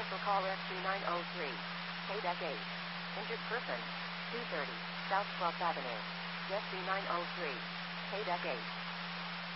Commercial call SC903. KDEC 8. Injured person. 230. South 12th Avenue. SC903. KDEC 8.